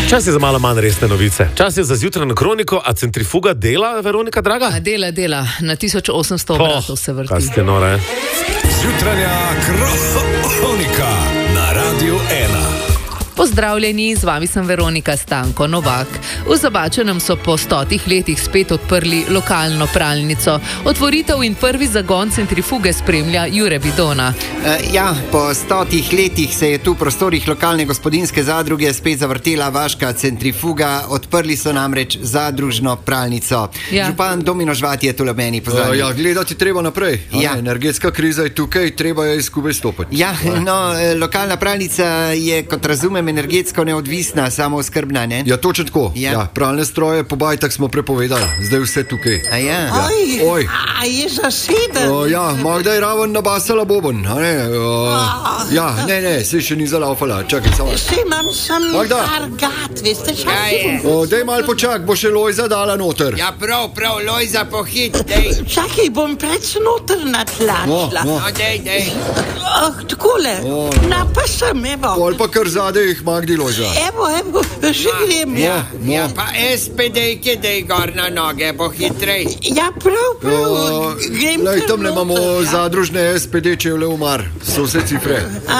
Čas je za malo manj resne novice. Čas je za zjutrajno kroniko, a centrifuga dela, Veronika draga? Dela. Na 1800 obratov se vrti. Kaj ste nore? Zjutranja kronika na Radiu 1. Pozdravljeni, z vami sem Veronika Stanko Novak. V Zabačenem so po 100 letih spet odprli lokalno pralnico. Otvoritev in prvi zagon centrifuge spremlja Jure Bidona. Po 100 letih se je tu v prostorih lokalne gospodinjske zadruge spet zavrtela vaška centrifuga. Odprli so namreč zadružno pralnico. Župan Domino Žvat je tule meni, pozdravljen. Gledati treba naprej. Energetska kriza je tukaj, treba je skupaj stopiti. Lokalna pralnica je, kot razumem, energetsko neodvisna, samooskrbna, ne? Ja, točno tako. Pralne stroje po bajtah smo prepovedali, zdaj vse tukaj. Oj, a je zaseden? Magda je raven nabasala boben, a ne? Ne, se še ni zalaufala, čakaj samo. Še imam sam argat, veste, čakaj. Dej mal počak, bo še Lojza dala noter. Ja, prav, Lojza pohit, dej. Čakaj, bom preč noter natlačila. Dej. Takole, pa sem, evo. Pol pa kar zadej jih Magdi Lojza. Evo, že grem. Pa SPD-ke dej gor na noge, bo hitrej. Ja, prav. Grem kar tam ne imamo zadružne SPD čevle umar, so vse cifre.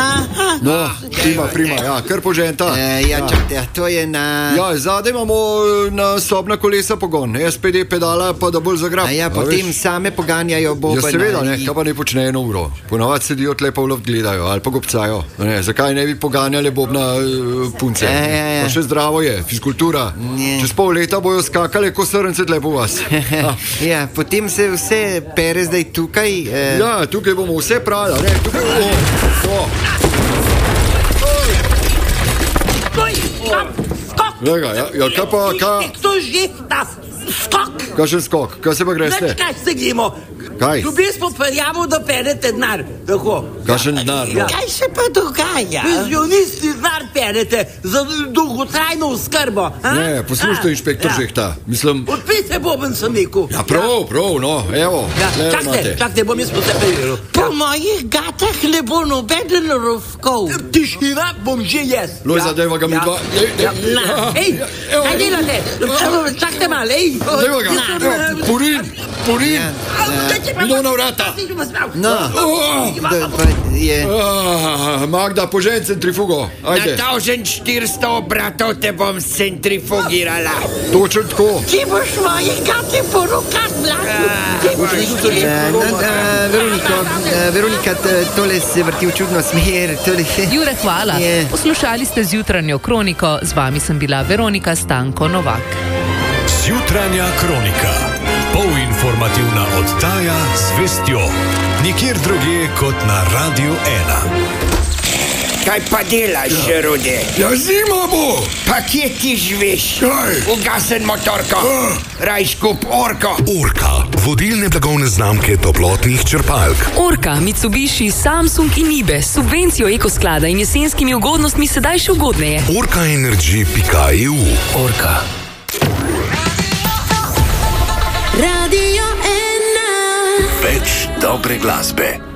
Prima, kar poženta. Čakajte, to je na... Zadaj imamo na sobna kolesa pogon, SPD pedala pa da bolj zagrab. Potem same poganjajo boben. Seveda, kaj pa ne počne 1 uro. Ponavad sedijo tle pa v luft gledajo ali pa gobcajo. Zakaj ne bi poganjali bobna punce? Pa še zdravo je, fiskultura. Čez pol leta bojo skakale ko srnce tle po vas. Potem se vse pere zdaj tukaj. Tukaj bomo vse prali. Kdo žihta? Skok! Kakšen skok? Kaj se pa greste? Kaj se gremo? Kaj? Ljubim smo prijavil, da perete denar. Kakšen denar? Kaj se pa dogaja? Penzionisti denar perete za dolgotrajno oskrbo. Ne, poslušajte, inšpektor žihta. Odpite boben sem rekel. Prav, evo. Čakajte, bom jaz potepeljil. Po mojih gatah ne bo nobeden rovkov. Tišina bom že jaz. Lojza, dajva ga mi dva. Kaj delate? Čakajte malo, Dajva ga. Purin. Ido na vrata. Magda, požen centrifugo. Ajde. Na 1400 obratov te bom centrifugirala. Točno tako. Ti boš moje gate po rokah vlačil. Veronika, tole se vrti v čudno smer. Jure, hvala. Poslušali ste zjutranjo kroniko, z vami sem bila Veronika Stanko Novak. Zjutranja kronika. Polinformativna oddaja z vestjo. Nikjer drugje kot na Radiu 1. Kaj pa delaš, Rude? Zima bo. Pa kje ti živiš? Ugasen motorko. Rajš kup Orko. Orka, vodilne blagovne znamke toplotnih črpalk. Orka, Mitsubishi, Samsung in Nibe s subvencijo ekosklada in jesenskimi ugodnostmi sedaj še ugodneje. Orkaenergy.eu. Orka. Radio 1. Več dobre glasbe.